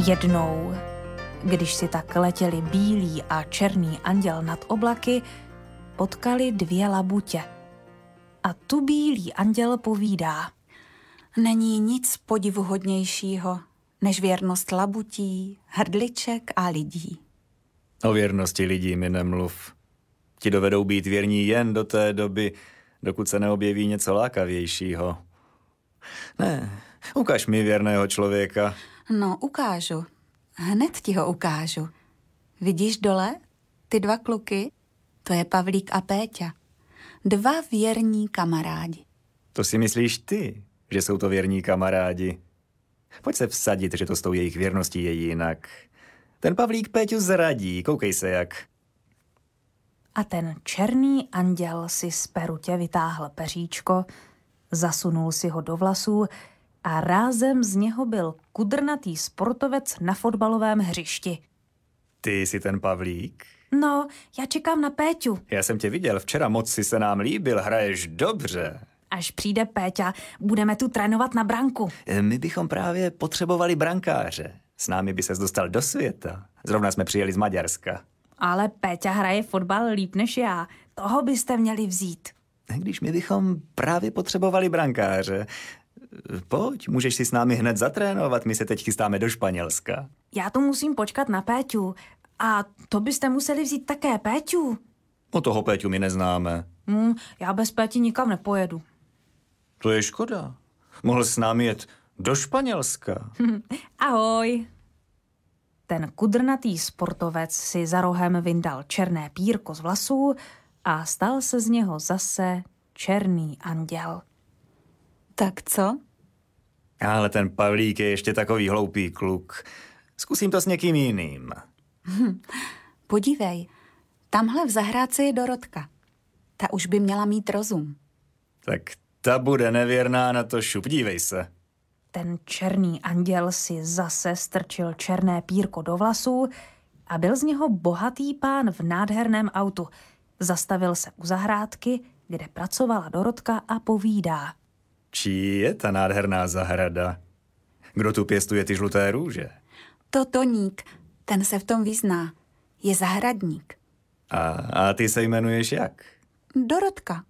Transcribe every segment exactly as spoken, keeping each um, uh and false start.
Jednou, když si tak letěli bílý a černý anděl nad oblaky, potkali dvě labutě. A tu bílý anděl povídá: Není nic podivuhodnějšího než věrnost labutí, hrdliček a lidí. O věrnosti lidí mi nemluv. Ti dovedou být věrní jen do té doby, dokud se neobjeví něco lákavějšího. Ne, ukaž mi věrného člověka. No, ukážu. Hned ti ho ukážu. Vidíš dole? Ty dva kluky? To je Pavlík a Péťa. Dva věrní kamarádi. To si myslíš ty, že jsou to věrní kamarádi? Pojď se vsadit, že to s tou jejich věrností je jinak. Ten Pavlík Péťu zradí, koukej se jak. A ten černý anděl si z perutě vytáhl peříčko, zasunul si ho do vlasů a rázem z něho byl kudrnatý sportovec na fotbalovém hřišti. Ty jsi ten Pavlík? No, já čekám na Péťu. Já jsem tě viděl včera, moc si se nám líbil, hraješ dobře. Až přijde Péťa, budeme tu trénovat na branku. My bychom právě potřebovali brankáře. S námi by ses dostal do světa. Zrovna jsme přijeli z Maďarska. Ale Péťa hraje fotbal líp než já. Toho byste měli vzít. Když my bychom právě potřebovali brankáře. Pojď, můžeš si s námi hned zatrénovat, my se teď chystáme do Španělska. Já tu musím počkat na Péťu. A to byste museli vzít také Péťu. O toho Péťu my neznáme. Hmm, já bez Péti nikam nepojedu. To je škoda. Mohl s námi jet do Španělska. Ahoj. Ten kudrnatý sportovec si za rohem vyndal černé pírko z vlasů a stal se z něho zase černý anděl. Tak co? Ale ten Pavlík je ještě takový hloupý kluk. Zkusím to s někým jiným. Hm, podívej, tamhle v zahrádce je Dorotka. Ta už by měla mít rozum. Tak ta bude nevěrná na to šup, dívej se. Ten černý anděl si zase strčil černé pírko do vlasů a byl z něho bohatý pán v nádherném autu. Zastavil se u zahrádky, kde pracovala Dorotka a povídá. Čí je ta nádherná zahrada? Kdo tu pěstuje ty žluté růže? To Toník, ten se v tom vyzná. Je zahradník. A, a ty se jmenuješ jak? Dorotka.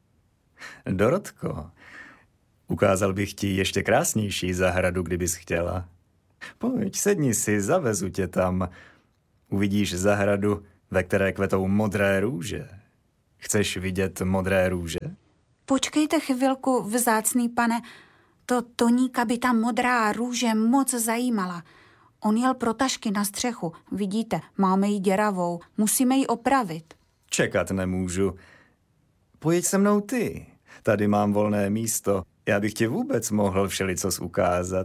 Dorotko, ukázal bych ti ještě krásnější zahradu, kdybys chtěla. Pojď, sedni si, zavezu tě tam. Uvidíš zahradu, ve které kvetou modré růže. Chceš vidět modré růže? Počkejte chvilku, vzácný pane. To Toníka by ta modrá růže moc zajímala. On jel pro tašky na střechu. Vidíte, máme ji děravou. Musíme ji opravit. Čekat nemůžu. Pojď se mnou ty. Tady mám volné místo. Já bych ti vůbec mohl všelicos ukázat.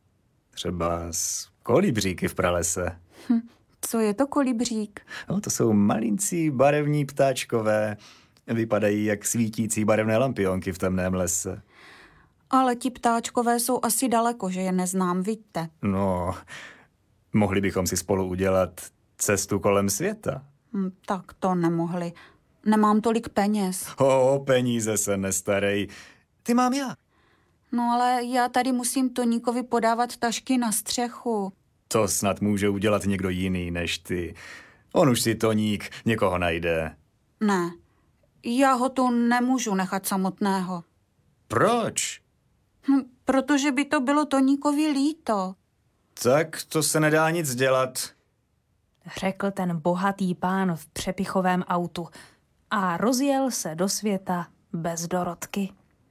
Třeba z kolibříky v pralese. Hm, co je to kolibřík? No, to jsou malincí barevní ptáčkové. Vypadají jak svítící barevné lampionky v temném lese. Ale ti ptáčkové jsou asi daleko, že je neznám, vidíte. No, mohli bychom si spolu udělat cestu kolem světa. Hm, tak to nemohli. Nemám tolik peněz. O, peníze se nestarej. Ty mám já. No ale já tady musím Toníkovi podávat tašky na střechu. To snad může udělat někdo jiný než ty. On už si Toník někoho najde. Ne, já ho tu nemůžu nechat samotného. Proč? Hm, protože by to bylo Toníkovi líto. Tak to se nedá nic dělat, řekl ten bohatý pán v přepichovém autu a rozjel se do světa bez Dorotky.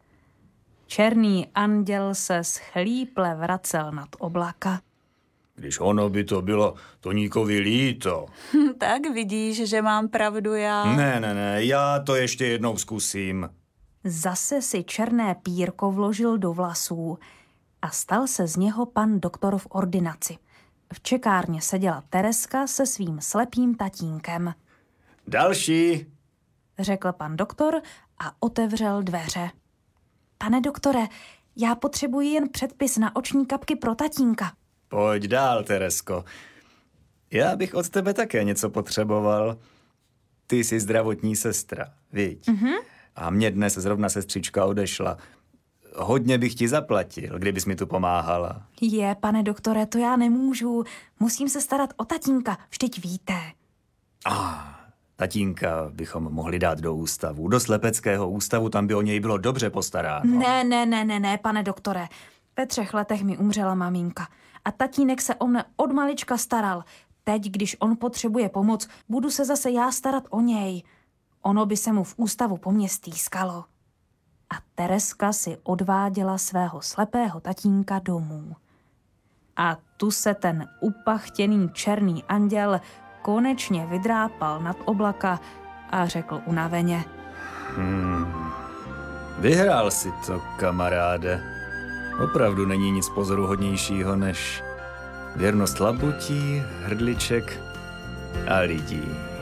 Černý anděl se schlíple vracel nad oblaka. Když ono by to bylo Toníkovi líto. Hm, tak vidíš, že mám pravdu já. Ne, ne, ne, já to ještě jednou zkusím. Zase si černé pírko vložil do vlasů a stal se z něho pan doktor v ordinaci. V čekárně seděla Tereska se svým slepým tatínkem. Další, řekl pan doktor a otevřel dveře. Pane doktore, já potřebuji jen předpis na oční kapky pro tatínka. Pojď dál, Teresko. Já bych od tebe také něco potřeboval. Ty jsi zdravotní sestra, viď? Mhm. A mě dnes zrovna sestřička odešla. hodně bych ti zaplatil, kdybys mi tu pomáhala. Je, pane doktore, to já nemůžu. Musím se starat o tatínka, vždyť víte. Ah, tatínka bychom mohli dát do ústavu. Do slepeckého ústavu, tam by o něj bylo dobře postaráno. Ne, ne, ne, ne, ne, pane doktore. Ve třech letech mi umřela maminka. A tatínek se o mne od malička staral. Teď, když on potřebuje pomoc, budu se zase já starat o něj. Ono by se mu v ústavu po mně stýskalo. A Tereska si odváděla svého slepého tatínka domů. A tu se ten upachtěný černý anděl konečně vydrápal nad oblaka a řekl unaveně. Hmm. Vyhrál si to, kamaráde. Opravdu není nic pozoruhodnějšího než věrnost labutí, hrdliček a lidí.